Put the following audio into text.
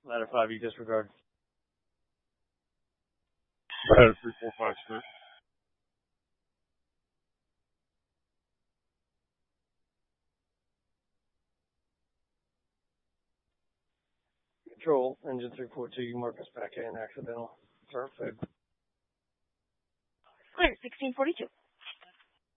Ladder 5, you disregard. Ladder 3, 4, 5, 6. Control, engine 342, you mark us back in, accidental. Perfect. Clear, 1642.